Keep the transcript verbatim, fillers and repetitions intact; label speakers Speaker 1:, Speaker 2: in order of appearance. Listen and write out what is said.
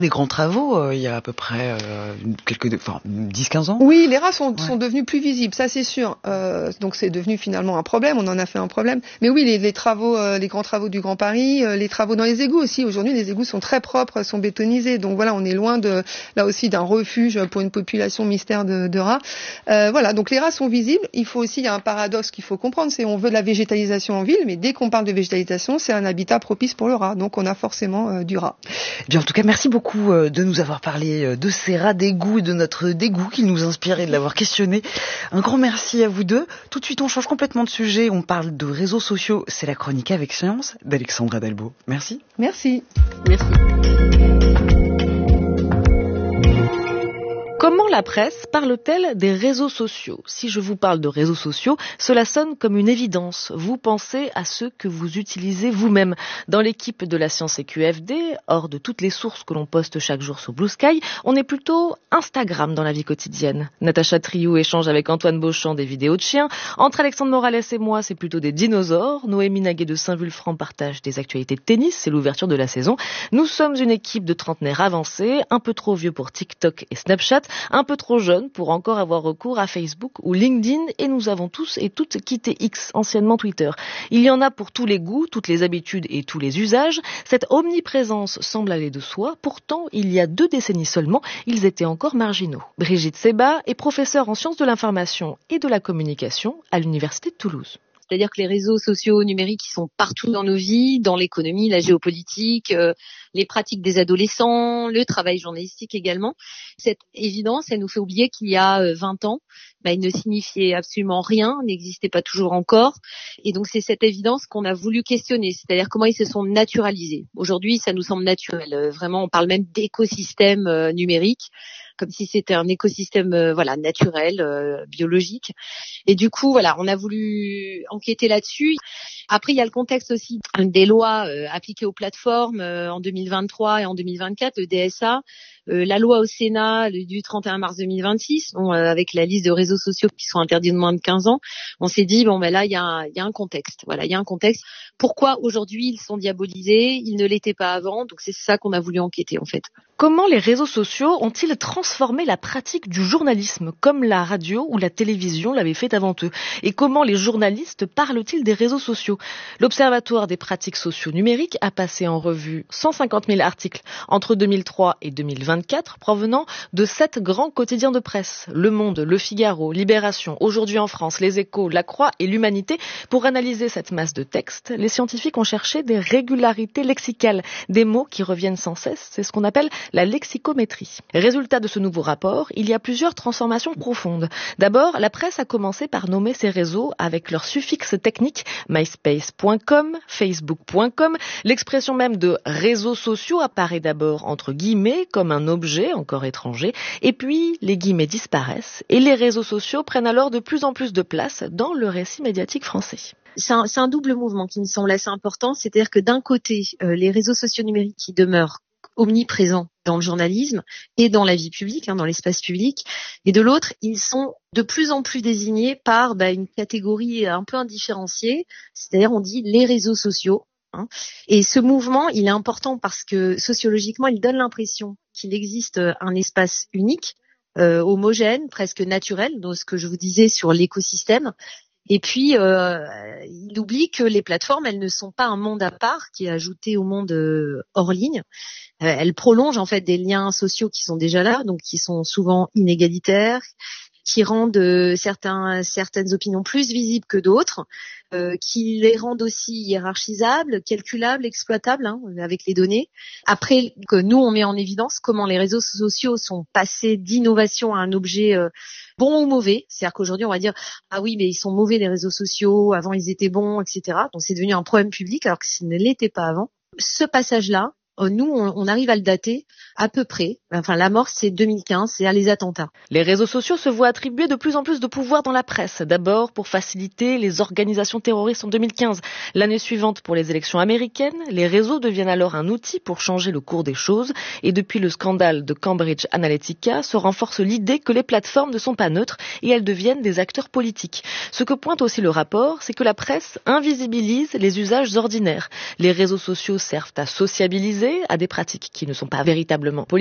Speaker 1: Des grands travaux, euh, il y a à peu près euh, quelques, enfin, dix quinze ans.
Speaker 2: Oui, les rats sont,
Speaker 1: ouais.
Speaker 2: sont devenus plus visibles, ça c'est sûr. Euh, donc c'est devenu finalement un problème, on en a fait un problème. Mais oui, les, les travaux, euh, les grands travaux du Grand Paris, euh, les travaux dans les égouts aussi. Aujourd'hui, les égouts sont très propres, sont bétonisés. Donc voilà, on est loin de, là aussi, d'un refuge pour une population mystère de, de rats. Euh, voilà, donc les rats sont visibles. Il faut aussi, il y a un paradoxe qu'il faut comprendre, c'est on veut de la végétalisation en ville, mais dès qu'on parle de végétalisation, c'est un habitat propice pour le rat. Donc on a forcément euh, du rat.
Speaker 1: Bien, en tout cas, merci beaucoup euh, de nous avoir parlé de ces rats d'égout et de notre dégoût qui nous inspirait de l'avoir questionné. Un grand merci à vous deux. Tout de suite, on change complètement de sujet. On parle de réseaux sociaux. C'est la chronique Avec Science d'Alexandra Delbo. Merci.
Speaker 2: Merci.
Speaker 3: Merci. Comment la presse parle-t-elle des réseaux sociaux ? Si je vous parle de réseaux sociaux, cela sonne comme une évidence. Vous pensez à ceux que vous utilisez vous-même. Dans l'équipe de la Science et Q F D, hors de toutes les sources que l'on poste chaque jour sur Blue Sky, on est plutôt Instagram dans la vie quotidienne. Natacha Triou échange avec Antoine Beauchamp des vidéos de chiens. Entre Alexandre Morales et moi, c'est plutôt des dinosaures. Noémie Naguet de Saint-Vulfranc partage des actualités de tennis. C'est l'ouverture de la saison. Nous sommes une équipe de trentenaires avancés, un peu trop vieux pour TikTok et Snapchat, un peu trop jeune pour encore avoir recours à Facebook ou LinkedIn, et nous avons tous et toutes quitté X, anciennement Twitter. Il y en a pour tous les goûts, toutes les habitudes et tous les usages. Cette omniprésence semble aller de soi. Pourtant, il y a deux décennies seulement, ils étaient encore marginaux. Brigitte Seba est professeure en sciences de l'information et de la communication à l'Université de Toulouse.
Speaker 4: C'est-à-dire que les réseaux sociaux numériques, ils sont partout dans nos vies, dans l'économie, la géopolitique, euh, les pratiques des adolescents, le travail journalistique également. Cette évidence, elle nous fait oublier qu'il y a vingt ans, bah, il ne signifiait absolument rien, n'existait pas toujours encore. Et donc, c'est cette évidence qu'on a voulu questionner, c'est-à-dire comment ils se sont naturalisés. Aujourd'hui, ça nous semble naturel. Euh, vraiment, on parle même d'écosystème euh, numérique, comme si c'était un écosystème euh, voilà naturel, euh, biologique. Et du coup, voilà, on a voulu enquêter là-dessus. Après, il y a le contexte aussi des lois euh, appliquées aux plateformes euh, en deux mille vingt-trois et en deux mille vingt-quatre, le D S A, euh, la loi au Sénat le, du trente et un mars deux mille vingt-six, bon, euh, avec la liste de réseaux sociaux qui sont interdits de moins de quinze ans. On s'est dit, bon, ben là, il y a un, il y a un contexte. Voilà, il y a un contexte. Pourquoi aujourd'hui ils sont diabolisés ? Ils ne l'étaient pas avant. Donc, c'est ça qu'on a voulu enquêter, en fait.
Speaker 3: Comment les réseaux sociaux ont-ils transformé la pratique du journalisme, comme la radio ou la télévision l'avaient fait avant eux ? Et comment les journalistes parlent-ils des réseaux sociaux ? L'Observatoire des pratiques socio-numériques a passé en revue cent cinquante mille articles entre deux mille trois et deux mille vingt-quatre, provenant de sept grands quotidiens de presse, Le Monde, Le Figaro, Libération, Aujourd'hui en France, Les Échos, La Croix et l'Humanité. Pour analyser cette masse de textes, les scientifiques ont cherché des régularités lexicales, des mots qui reviennent sans cesse. C'est ce qu'on appelle la lexicométrie. Résultat de ce nouveau rapport, il y a plusieurs transformations profondes. D'abord, la presse a commencé par nommer ces réseaux avec leur suffixe technique, myspace point com, facebook point com. L'expression même de réseaux sociaux apparaît d'abord entre guillemets comme un objet encore étranger, et puis les guillemets disparaissent et les réseaux sociaux prennent alors de plus en plus de place dans le récit médiatique français.
Speaker 4: C'est un, c'est un double mouvement qui me semble assez important, c'est-à-dire que d'un côté, euh, les réseaux sociaux numériques qui demeurent omniprésents dans le journalisme et dans la vie publique, hein, dans l'espace public, et de l'autre, ils sont de plus en plus désignés par bah, une catégorie un peu indifférenciée, c'est-à-dire on dit les réseaux sociaux. Hein. Et ce mouvement, il est important parce que sociologiquement, il donne l'impression qu'il existe un espace unique, euh, homogène, presque naturel, dans ce que je vous disais sur l'écosystème. Et puis, euh, il oublie que les plateformes, elles ne sont pas un monde à part qui est ajouté au monde euh, hors ligne. Euh, elles prolongent en fait des liens sociaux qui sont déjà là, donc qui sont souvent inégalitaires, qui rendent euh, certains, certaines opinions plus visibles que d'autres, euh, qui les rendent aussi hiérarchisables, calculables, exploitables hein, avec les données. Après, que nous, on met en évidence comment les réseaux sociaux sont passés d'innovation à un objet euh, bon ou mauvais. C'est-à-dire qu'aujourd'hui, on va dire « Ah oui, mais ils sont mauvais les réseaux sociaux, avant ils étaient bons, et cetera » Donc c'est devenu un problème public alors que ce ne l'était pas avant. Ce passage-là, nous, on, on arrive à le dater à peu près. Enfin, la mort, c'est deux mille quinze, c'est à les attentats.
Speaker 3: Les réseaux sociaux se voient attribuer de plus en plus de pouvoir dans la presse. D'abord, pour faciliter les organisations terroristes en deux mille quinze. L'année suivante, pour les élections américaines, les réseaux deviennent alors un outil pour changer le cours des choses. Et depuis le scandale de Cambridge Analytica, se renforce l'idée que les plateformes ne sont pas neutres et elles deviennent des acteurs politiques. Ce que pointe aussi le rapport, c'est que la presse invisibilise les usages ordinaires. Les réseaux sociaux servent à sociabiliser, utilisés à des pratiques qui ne sont pas véritablement